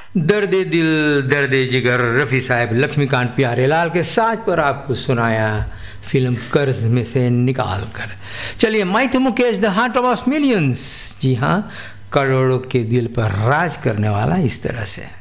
दर्द दिल दर्द जिगर रफ़ी साहब लक्ष्मीकांत प्यारेलाल के साथ पर आपको सुनाया फिल्म कर्ज में से निकाल कर। चलिए माइथी Mukesh the heart of millions, जी हाँ, करोड़ों के दिल पर राज करने वाला इस तरह से।